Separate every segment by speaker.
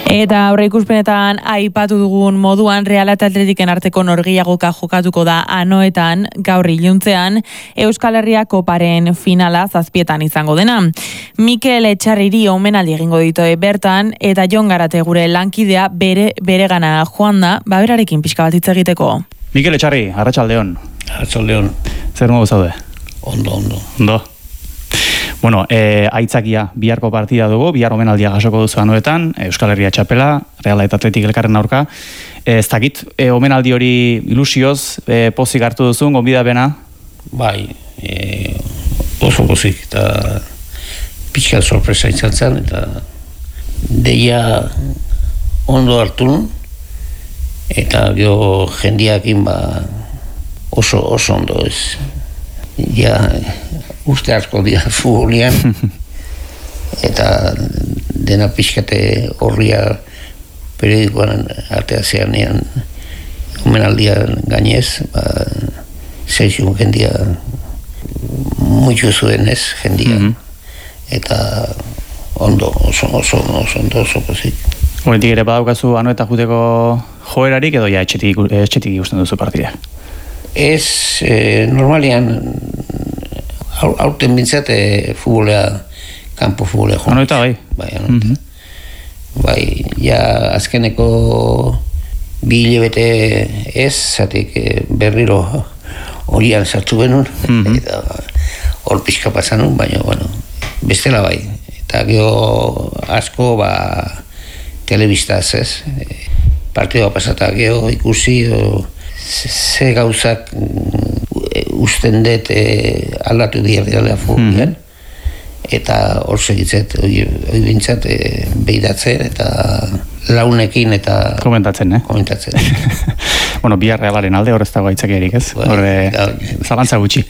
Speaker 1: Eta aurreikuspenetan aipatu dugun moduan Real eta Atletiken arteko norgehiagoka jokatuko da Anoetan gaur iluntzean Euskal Herria Koparen finala 7 izango dena. Mikel Etxarriri omenaldi egingo ditu bertan eta Jon Garate gure lankidea beregana joan da, berarekin pixka bat hitz egiteko.
Speaker 2: Mikel Etxarri, arratsaldeon.
Speaker 3: Arratsaldeon.
Speaker 2: Zer modu zaude?
Speaker 3: Ondo.
Speaker 2: Bueno, aitzakia biharko partida dugu, bihar omenaldia jasoko duzu Anoetan, Euskal Herria txapela, Real eta Atletik elkarren aurka. Ez dakit, omenaldi hori ilusioz, pozik hartu duzun, gonbidapena?
Speaker 3: Bai, oso pozik, eta pixka sorpresa izan zen, eta deia ondo hartu nun, eta gero jendiakin oso ondo ez. Ja, uste asko dira futbolian, eta dena pixkate horria periodikoan artea zeanean omenaldian gainez, zeizu jendia muitu zuen ez jendia, eta ondo, oso pozik.
Speaker 2: Horretik ere badaukazu Anoeta juteko joerarik edo ja etxetik ikusten duzu partida?
Speaker 3: Ez, normalian aurten bintzat futbolea, kanpo futbolea joan.
Speaker 2: Anoeta bai?
Speaker 3: Bai, Anoeta. Bai, ja azkeneko 2 hilabete ez, zatik berriro horian sartu benun, eta hor pixka pasanun, baina, bestela bai. Eta gero asko, telebistaz ez, partidua pasata gero ikusi, ze gauzak usten dut aldatu dira futbolean, eta hor segitzet, hori bintzat behidatzen, eta launekin eta
Speaker 2: komentatzen. Bueno, bihar Realaren alde hor ez dago aitzakiarik ez? Zalantza gutxi.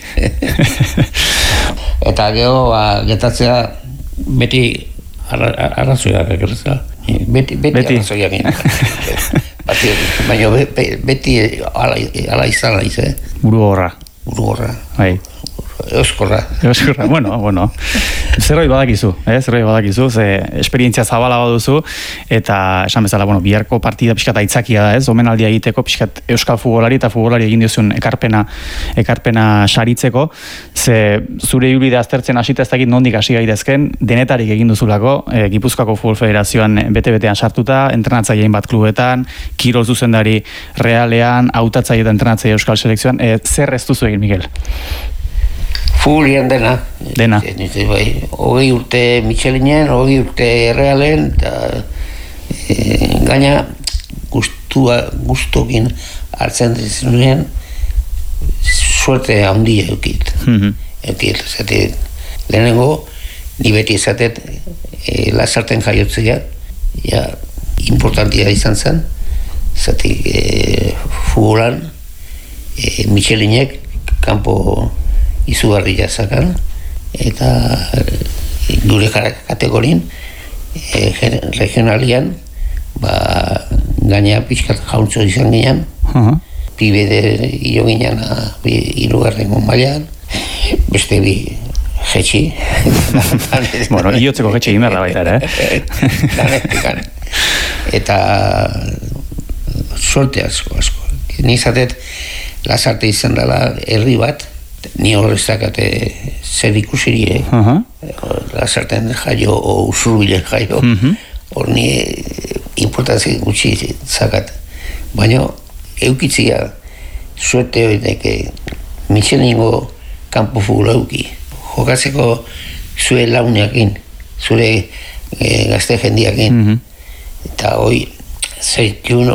Speaker 3: Eta gero, getatzea, beti arrazoiak egertzea. Beti arrazoiak baina beti ala izan naiz,
Speaker 2: Buru horra. Bai.
Speaker 3: Euskorra.
Speaker 2: Bueno. Zerbait badakizu, ze esperientzia zabala baduzu, eta esan bezala, biharko partida pixkat aitzakia da ez, omenaldia egiteko, pixkat euskal futbolari eta futbolari egin diozun ekarpena saritzeko, ze zure ibilbide aztertzen hasita ez dakit nondik hasi gaitezken, denetarik egin duzulako, Gipuzkoako Futbol Federazioan bete-betean sartuta, entrenatzailein bat klubetan, kirol zuzendari Realean, hautatzaile eta entrenatzaile euskal selekzioan, zer ez duzu egin, Mikel?
Speaker 3: Futbolian dena. 20 urte Michelinen, 20 urte Realen, eta gaina gustokin hartzen dizunien suerte handia eukit. Lehenengo, ni beti ezatet Lasarten jaiotzea, importantia izan zen, zatik futbolan Michelinek kanpo izugarria zakan, eta gure kategorin regionalian gaina pixkat jauntzo izan ginen, pibede hilo ginen hirugarrengo mailan, beste bi jetxi.
Speaker 2: Iotzeko jetxi egin behar da baita ere,
Speaker 3: Eta sorte asko. Nizatet Lasarte izan dela herri bat, ni horrezakate zer ikusirie, Lasarten jaio o Usurbilen jaio, hor ni importantzi gutxi zakat. Baina eukitzia suerte horiek Michelingo kanpo futbola euki. Jokatzeko zure launeakin, zure gazte jendiakin. Eta hoi zeitkun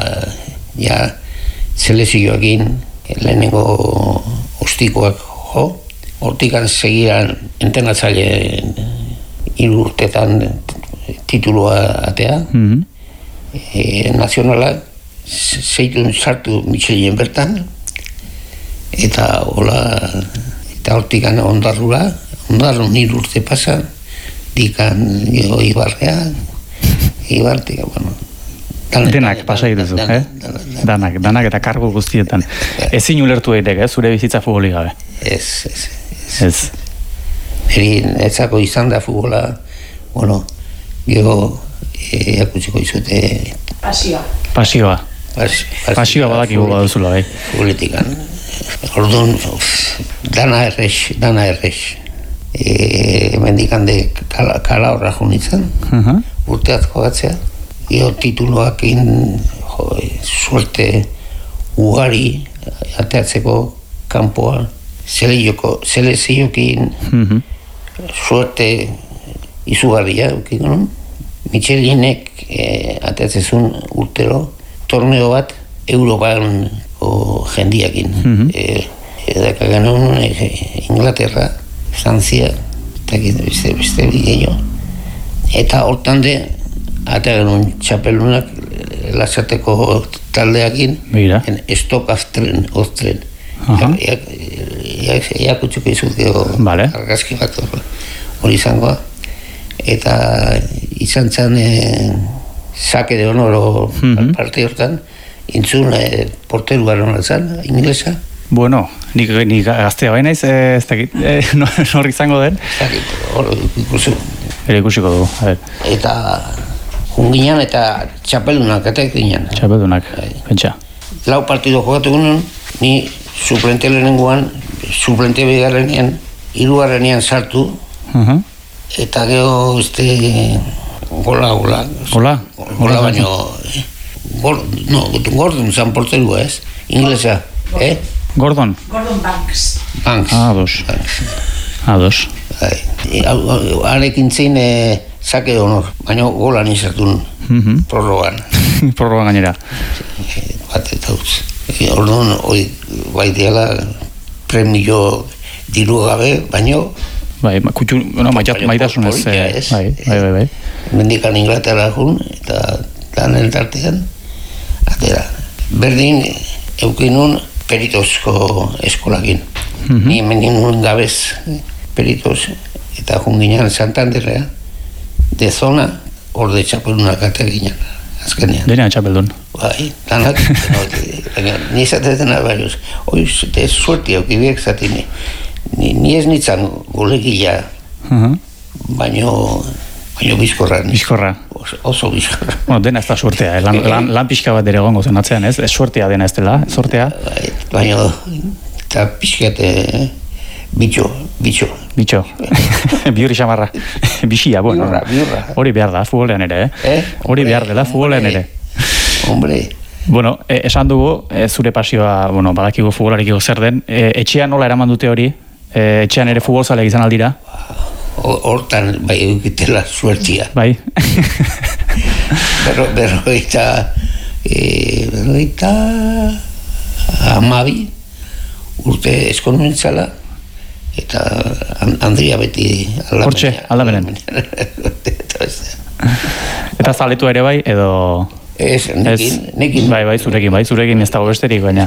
Speaker 3: selezioakin lehenengo ostikoak hortikan segiran entrenatzaile 3 urtetan titulua atea, nazionalak zeitun sartu Michelinen bertan, eta hortikan ondarrun 3 urte pasan, dikan Ibartik,
Speaker 2: Denak pasai duzu, Danak eta kargu guztietan. Ezin ulertu daiteke, zure bizitza futboli gabe.
Speaker 3: Ez. Neri netzako izan da futbola, gero akutsiko izute
Speaker 2: Pasioa badakigu baduzula, bai.
Speaker 3: Politikan. Orduan, dana errex. Mendikande kala horra junitzen, urteatko batzea. Tituloakin suerte ugari ateatzeko kanpoa, seleziokin suerte izugarria, Michelinek ateatzezun urtero torneo bat Europan jendiakin. Edaka genuen Inglaterra, Frantzia, beste bideio. Eta hortan de, atea genuen txapelunak lasateko taldeakin, Stock Ostren. Iakutsuko izuteo argazki bat hori izangoa. Eta izan zen sake de honoro parte hortan, intzun porteru garen zen, inglesa.
Speaker 2: Bueno, nik gaztea baina ez dakit, nor izango den? Ikusiko dugu, a ver.
Speaker 3: Eta junginan eta txapelunak,
Speaker 2: Txapelunak, pentsa.
Speaker 3: 4 partido jokatu ginen, ni suplente lehenengoan, suplente bigarrenean, 3. sartu, eta gero gola baino Gordon zan porterua ez, inglesa,
Speaker 2: Gordon
Speaker 3: Banks.
Speaker 2: Ados.
Speaker 3: Arekin zein sake de honor, baina golan izartun prorrogan.
Speaker 2: Prorrogan gainera.
Speaker 3: Bat eta utz. Orduan, hori baiteala premio diru gabe, baina
Speaker 2: maitasunez. Bai.
Speaker 3: Mendikan Inglaterra jun, eta lanen tartean, atera. Berdin, eukinun peritozko eskolakin. Ni meninun gabez peritos, eta junginan Santanderrea, de zona, orde txapelunak ateginan, azkenean.
Speaker 2: Dena txapeldun.
Speaker 3: Bai, lanak, ni zatetan abarios. Hoi, suerti aukibiek zatini. Ni ez nitzan golegila, baino bizkorra.
Speaker 2: Bizkorra.
Speaker 3: Oso bizkorra.
Speaker 2: Bueno, dena ez da suertea, lan pixka bat ere gongo zen atzean, ez? Ez suertea dena ez dela, sortea.
Speaker 3: Baino, eta pixkate bitxo.
Speaker 2: Bihurri xamarra. Bixia, bueno.
Speaker 3: Bihurra.
Speaker 2: Hori behar da, futbolean ere, Hori behar dela, futbolean ere.
Speaker 3: Hombre.
Speaker 2: Bueno, esan dugu, zure pasioa, badakigu futbolarikiko zer den. Etxean nola eraman dute hori? Etxean ere futbolzaleak izan aldira?
Speaker 3: Hortan, bai, eukitela suertia.
Speaker 2: Bai.
Speaker 3: Berroita 12 urte eskonuen zala, eta Andria beti
Speaker 2: aldamenen. Eta zaletu ere bai, edo...
Speaker 3: Ez, nekin.
Speaker 2: Bai, zurekin ez dago besterik, baina.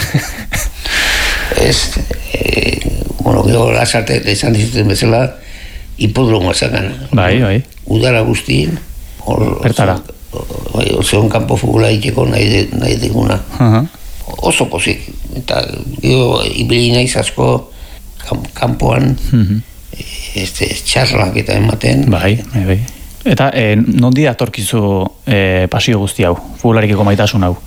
Speaker 3: Ez, gero lasarte, izan dizuten bezala, hipodromoa zakan.
Speaker 2: Bai.
Speaker 3: Udara guztien.
Speaker 2: Bertara.
Speaker 3: Bai, ozeon kanpo futbola iteko nahi diguna. Oso pozik. Eta gero ibili naiz asko kanpoan, txarrak eta ematen.
Speaker 2: Bai. Eta nondi atorkizu pasio guzti hau, futbolarikiko maitasun hau?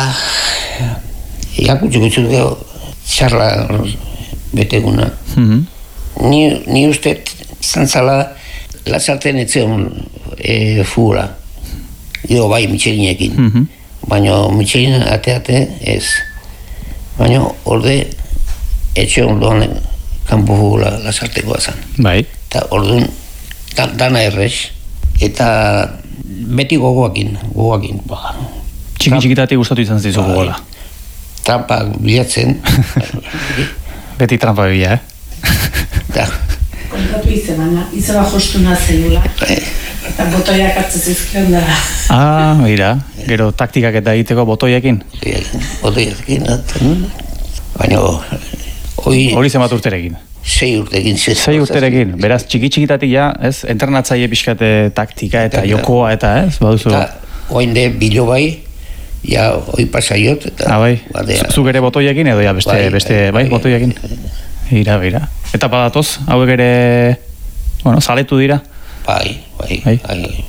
Speaker 3: Iakutxuk gero txarra beteguna. Ni uste zantzala lasarten etzeon futbola. Gero bai Michelinekin. Baina Michelin ateate ez. Baina orde etxe ondoan kanpo futbola lasartekoa zan.
Speaker 2: Bai.
Speaker 3: Eta orduan dana errez. Eta beti gogoakin.
Speaker 2: Txikitatik gustatu izan zizu gogola.
Speaker 3: Trampa bilatzen.
Speaker 2: Beti trampa bila,
Speaker 4: Kontatu izan, baina izaba jostu nazeiola. Eta botoiak hartzen zizkion dara.
Speaker 2: Mira, gero taktikak eta egiteko botoiekin?
Speaker 3: Botoiekin, baina
Speaker 2: hori zenbat urterekin?
Speaker 3: 6 urterekin.
Speaker 2: 6 urterekin, beraz txikitatik ja, ez, entrenatzaile pixkate taktika eta jokoa eta, ez, baduzu?
Speaker 3: Eta oinde bilo bai, ja, hoi pasaiot, eta...
Speaker 2: Bai, zuk ere botoiekin edo ja beste, botoiekin? Ira. Eta badatoz, hauek ere, zaletu dira?
Speaker 3: Bai. Eta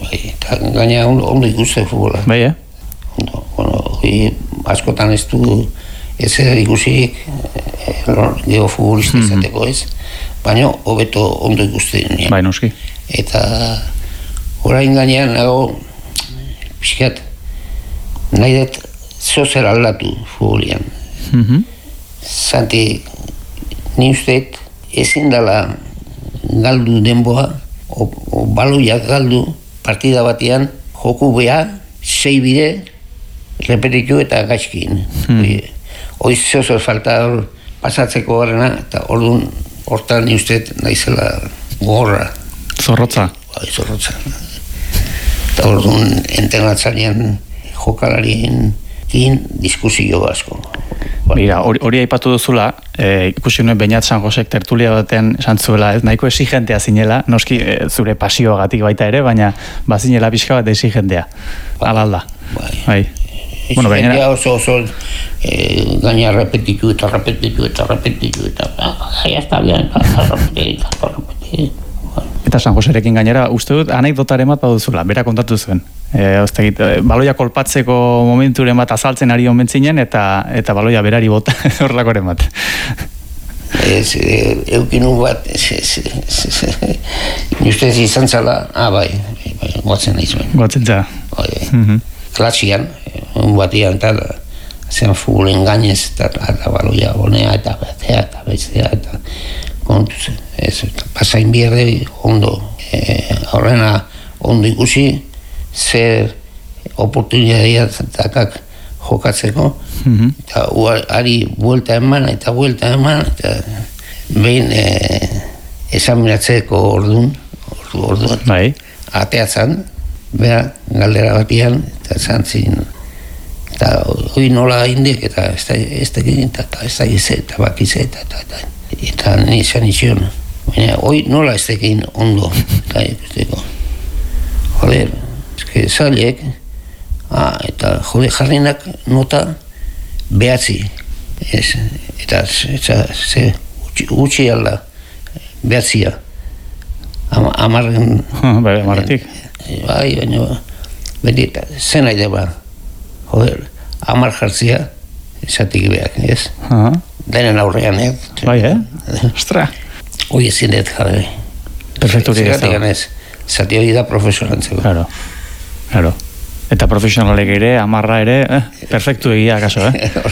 Speaker 3: gaina ondo ikuste futbola.
Speaker 2: Bai,
Speaker 3: Ondo, bueno, askotan ez du ezer ikusirik geofutbolista izateko ez, baina hobeto ondo ikusten.
Speaker 2: Bai, noski.
Speaker 3: Eta orain gainean nago pixkat nahi dut zozer aldatu futbolian. Zanti, ni usteet ezin dela galdu denboa, o baloiak galdu partida batean, joku beha, 6 bide, repetitu eta gaizkin. Hoi zozer falta pasatzeko garena, eta orduan hortan ni usteet naizela gogorra.
Speaker 2: Zorrotza.
Speaker 3: Bai, zorrotza. Eta orduan entrenatzailean jokalarien diskusio asko.
Speaker 2: Mira, hori aipatu duzula, ikusi nuen Beñat San Josek tertulia batean esan zuela, ez nahiko exigentea zinela, noski zure pasioagatik baita ere, baina bazinela pixka bat exigentea. Hala alda. Bai. Bueno,
Speaker 3: gainera oso gaina repetitu eta ya está bien, repetir.
Speaker 2: Eta San Joserekin gainera, uste dut anekdotaren bat baduzula, bera kontatu zuen. Baloia kolpatzeko momenturen bat azaltzen ari omentzinen eta baloia berari bota horlakoren bat.
Speaker 3: Eukinu bat, ustez izan zala, bai, guatzen nahi zuen.
Speaker 2: Guatzen za.
Speaker 3: Klasian, batian, eta zen futbolen gainez, eta baloia bonea, eta betea, eta bestea, eta kontuz, pasain bierde ondo, horrena ondo ikusi, zer oportunitatea dakak jokatzeko, eta ari buelta eman, eta behin esaminatzeko orduan, ateatzen, beha, galdera batian, eta zantzin, eta hori nola indik, eta ez da egin, eta ez da gize, eta bakize, eta nizan izion. Hoi nola ez da egin ondo, eta ikusteko. Joder, zailek, eta jode jarrinak nota behatzi, eta ze utxi alda behatzia, amarren...
Speaker 2: Amarretik.
Speaker 3: Bai, baina, beti, zen nahi deba, joder, amar jartzia, esatik behak, ez? Denen aurrean,
Speaker 2: Bai, Ostra.
Speaker 3: Hoi ezin dut, jade.
Speaker 2: Perfekturik ez da.
Speaker 3: Zati hori da profesionatzeko.
Speaker 2: Claro. Eta profesionalek ere, amarra ere, perfektu egia, kaso,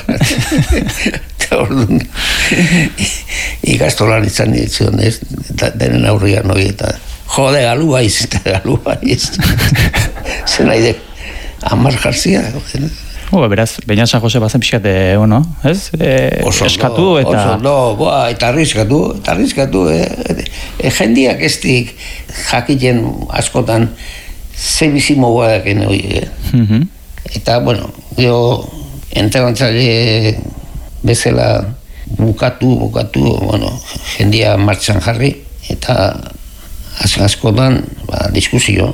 Speaker 3: Eta orduan, ikastolan izan ditzen, ez? Denen aurrean hori eta jode galua iz. Zer nahi dek, amar jarzia.
Speaker 2: Beraz, Beñat San Jose bazen pixkat, ez? Eskatu eta...
Speaker 3: Oso, eta arriskatu, jendiak ez dik jakiten askotan ze bizimogoa daken hori, Eta, bueno, entrenatzaile bezala bukatu, jendia martxan jarri, eta askotan, diskusio.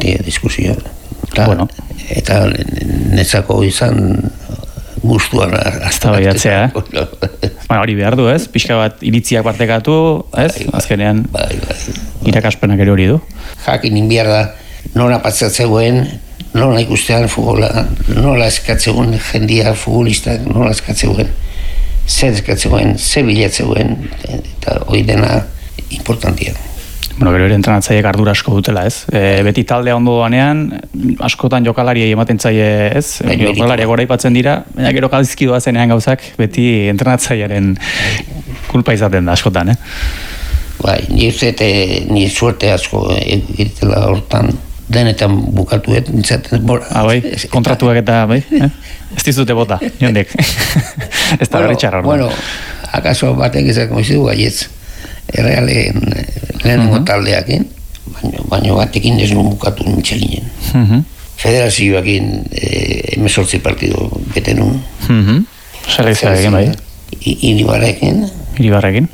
Speaker 3: Eta netzako izan guztuan
Speaker 2: aztabaiatzea, hori behar du, ez? Pixka bat iritziak partekatu, ez? Azkenean irakaspenak ere hori du.
Speaker 3: Jakin inbiar da, nola patzatzegoen, nola ikustean futbola, nola eskatzegoen jendia futbolistak, nola eskatzegoen, zer eskatzegoen, zer bilatzegoen, eta hori dena importantia.
Speaker 2: Gero ere entrenatzaileek ardura asko dutela, ez? Beti taldea ondo doanean, askotan jokalariei ematen zaie, ez? Jokalariak goraipatzen dira, baina gero gaizki doazenean gauzak, beti entrenatzailearen kulpa izaten da askotan,
Speaker 3: Bai, ni suerte asko egitela hortan, denetan bukatuet, nintzaten bora.
Speaker 2: Bai, kontratuak eta, bai? Ez dizute bota, jondek. Ez da berritxarra hortan.
Speaker 3: Akaso batek izako izu, baietz. Errealen lehenengo taldeakin, baina batekin ez nun bukatu nintxelinen. Federazioakin 18 partido bete nun.
Speaker 2: Selekzioarekin, bai?
Speaker 3: Iribarrekin.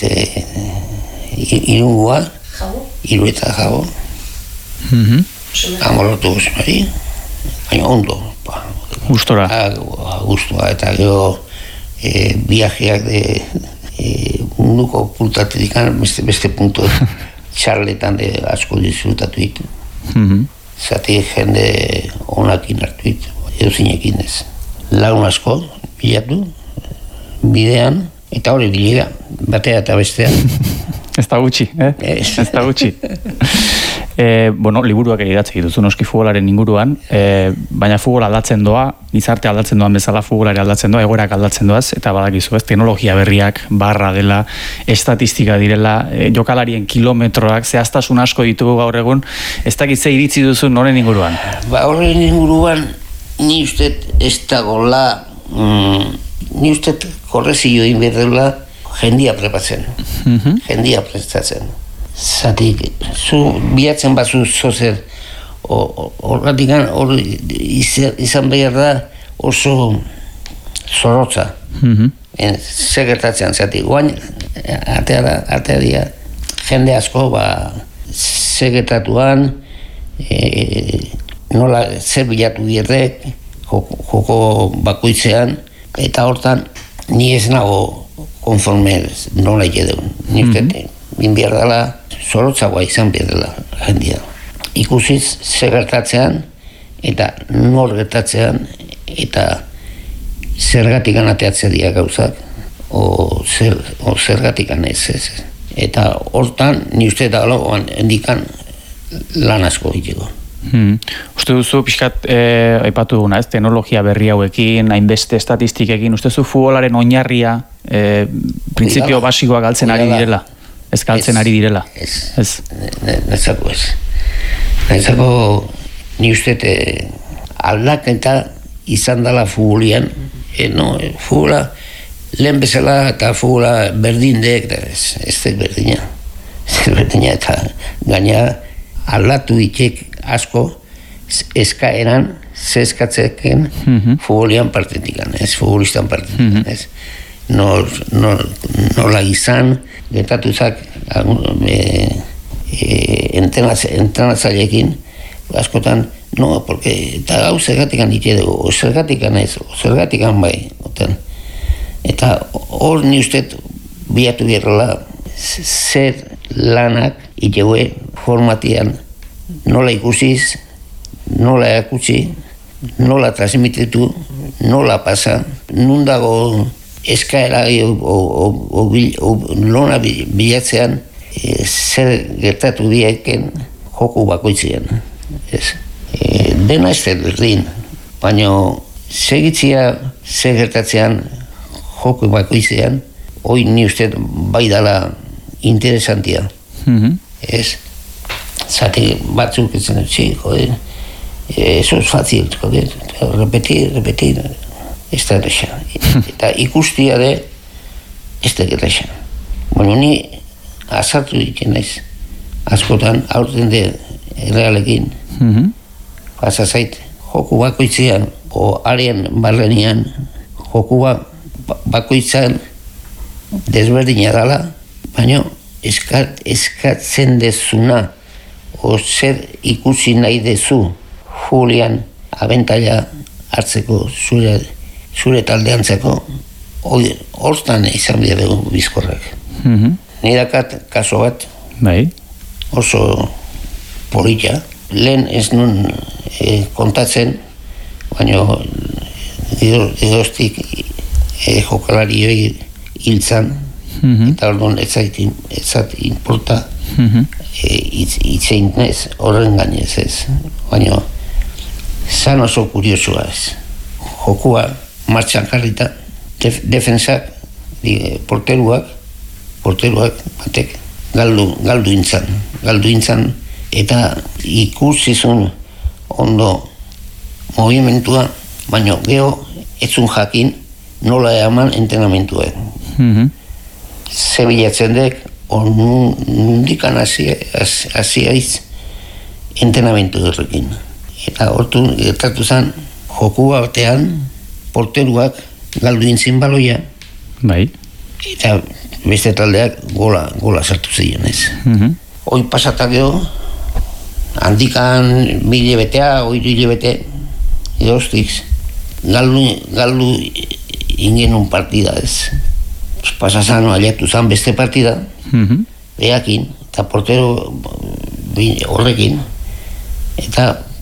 Speaker 3: Irungua, Iru eta Jabo. Amorrotu guzmari, baina ondo.
Speaker 2: Gustora.
Speaker 3: Gustua, eta gero viajeak de munduko pultatetik beste puntu txarletan de asko disfrutatu ditu. zati jende onakin hartuit, euzinekin ez. Lagun asko, bilatu, bidean, eta hori bilera, batea eta bestea.
Speaker 2: Ez da gutxi, Ez da gutxi. Liburuak idatzi dituzu noski futbolaren inguruan, baina futbol aldatzen doa, gizarte aldatzen doan bezala futbolari aldatzen doa, egoerak aldatzen doaz, eta badakizu, teknologia berriak, barra dela, estatistika direla, jokalarien kilometroak, zehaztasun asko ditugu gaur egun, ez dakit ze iritzi duzu noren inguruan?
Speaker 3: Horren inguruan, ni uste ez dagoela, ni uste korrezio inberdela jendia prepatzen, jendia prestatzen. Zatik, zu bilatzen bazu zozer, horretik hor izan behar da oso zorotza. Zer gertatzen, zatik, guain, artea dira, jende asko, zer gertatuan, nola zer bilatu bierdek, joko bakoitzean, eta hortan, ni ez nago konforme nola egedeun. Ni uste, bin behar dela, zorotzagoa izan behar dela jendia. Ikusiz zer gertatzean, eta nor gertatzean, eta zergatik anateatzea dira gauzak, o zergatik ez. Eta hortan, ni uste da logoan, hendikan lan asko egiteko.
Speaker 2: Uste duzu, pixkat, aipatu duguna, teknologia berri hauekin, hainbeste estatistikekin, uste duzu futbolaren oinarria, printzipio basikoa galtzen ari direla? Ez galtzen ari direla?
Speaker 3: Ez. Netzako ez. Netzako, ni uste aldaketa izan dela futbolian, futbola lehen bezala eta futbola berdin dek, ez berdina. Ez berdina eta gaina aldatu ditek asko eskaeran, zeskatzeken futbolian partetikan, ez futbolistan partetikan, ez. Nola izan, gertatuzak entrenatzaileekin, askotan, porque eta gau zergatikan ditu dugu, zergatikan ez, zergatikan bai, eta hor ni uste bilatu gerrela zer lanak itegue formatian, nola ikusiz, nola erakutsi, nola transmititu, nola pasa, nun dago eskaera lona bilatzean zer gertatu dieken joku bakoitzean. Dena ez berdin, baina segitzia zer gertatzean joku bakoitzean, hoi ni uste bai dala interesantia. Zati batzuk ezen dut, eso es fácil, repetir, ez da erresa. Eta ikustia de, ez da erresa. Bueno, ni azartu diken naiz. Askotan, aurten de errealekin. Pasa zait, joku bakoitzean, o arean barrenian, joku bakoitzean desberdina dala, baina eskatzen dezuna, o zer ikusi nahi dezu Julian abentaila hartzeko zure taldeantzeko hortan izan behar dugu bizkorrak. Nidakat kaso bat oso polita. Lehen ez nun kontatzen, baina egostik jokalarioi hiltzan, eta orduan ez zait inporta itzein ez, horren gainez ez. Baina zan oso kuriosua ez. Jokua martxan jarrita, defensak, porteruak batek galdu intzan, eta ikusizun ondo movimentua, baina geho etzun jakin nola eman entrenamentua. Zebilatzen dek, nundikan hasiaiz entrenamentu horrekin. Eta hortu gertatu zen, joku batean, porteruak galdu intzin baloia, eta beste taldeak gola sartu ziren ez. Hoi pasatak geho, handikan 1000 hilebetea, 3 hilebete, egostik, galdu ingenun partida ez. Pasazan aliatu zen beste partida, behakin, eta portero horrekin, eta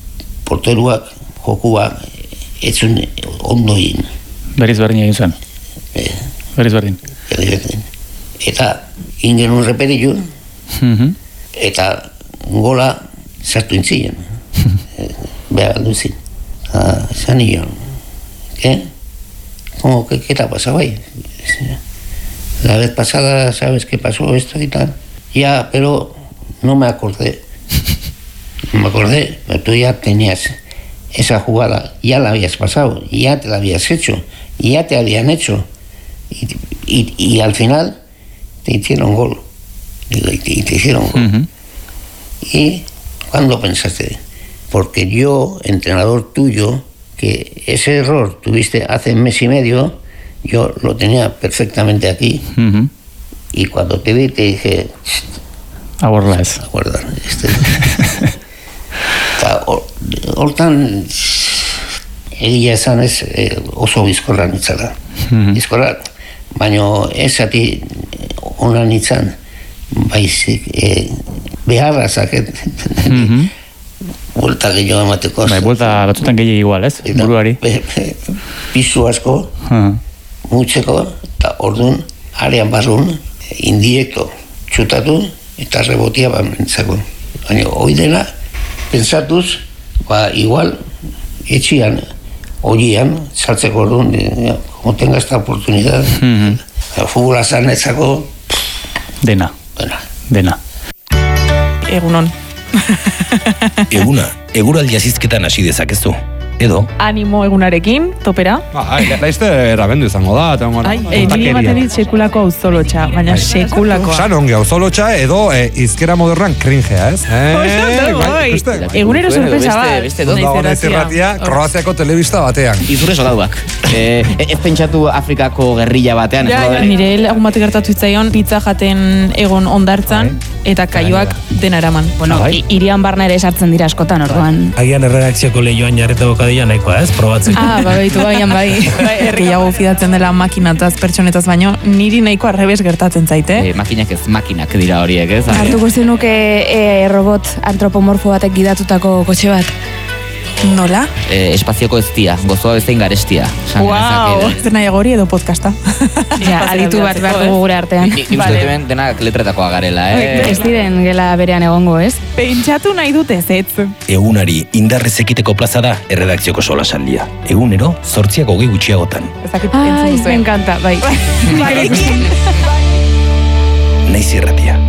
Speaker 3: porteruak jokua etzun ondo egin.
Speaker 2: Berriz berdin egin zuen. Berriz berdin.
Speaker 3: Eta ingen un reperilu, eta gola sartu intzien. Behar alduzin. Zan nion. Como que ¿qué te ha pasado ahí? La vez pasada, ¿sabes qué pasó esto y tal? Ya, pero no me acordé. No me acordé, pero tú ya tenías esa jugada, ya la habías pasado, ya te la habías hecho, ya te habían hecho. Y al final te hicieron gol. Y te hicieron gol. ¿Y cuándo pensaste? Porque yo, entrenador tuyo, que ese error tuviste hace un mes y medio, yo lo tenía perfectamente aquí. Y cuando te vi te dije...
Speaker 2: Aguarda ez.
Speaker 3: Aguarda. Hortan, egia esan ez oso bizkorra nitzala. Bizkorra, baina ezati ona nitzan, baizik beharra zaket. Buelta gehiago emateko.
Speaker 2: Bai, buelta batzutan gehiago igual, ez? Buruari.
Speaker 3: Pisu asko, mutxeko, eta orduan, arean barrun, indirekto txutatu, eta rebotia bamentzako. Baina, hoi dena, pensatuz, igual, etxian, oian, saltzeko orduan, como tenga esta oportunidad, futbola zanetzako,
Speaker 2: Dena.
Speaker 1: Egunon.
Speaker 5: Eguna, eguraldi azizketan hasi dezakezu. Edo?
Speaker 1: Animo egunarekin, topera.
Speaker 6: Laizte erabendu izango da.
Speaker 1: Niri ematen dit sekulako auzolotxa, baina sekulako.
Speaker 6: San ongi auzolotxa edo izkera modernoan cringea, ez?
Speaker 1: Egunero sorpresa bat.
Speaker 6: Honez irratia, Kroaziako telebista batean.
Speaker 7: Izure soldaduak. Ez pentsatu Afrikako gerrilla batean.
Speaker 1: Nire lagun bat gertatu itzaion, pizza jaten egon ondartzan, eta kaioak dena eraman.
Speaker 8: Bueno, irian barna ere sartzen dira askotan orduan.
Speaker 9: Agian erredakzioko lehioan jarreta bokadila nahikoa, ez? Probatzeko.
Speaker 8: Baitu baian bai.
Speaker 1: Gehiago fidatzen dela makinataz, pertsonetaz baino, niri nahiko arrebes gertatzen zaite.
Speaker 7: Makinak ez makinak dira horiek, ez?
Speaker 8: Hartuko zenuke robot antropomorfo batek gidatutako kotxe bat.
Speaker 1: Nola?
Speaker 7: Espazioko eztia, gozoa bezain garestia.
Speaker 1: Wow, zer nahiago hori edo podcasta.
Speaker 8: Ja, aditu bat behar dugu gure artean.
Speaker 7: Nik uste duen denak letretakoa garela,
Speaker 8: Ez diren gela berean egongo, ez?
Speaker 1: Pentsatu nahi dute zetz.
Speaker 5: Egunari indarrez ekiteko plaza da erredakzioko solasaldia. Egunero, 8:20 gutxiagotan.
Speaker 8: Ai, me encanta, bai.
Speaker 5: Naiz irratia.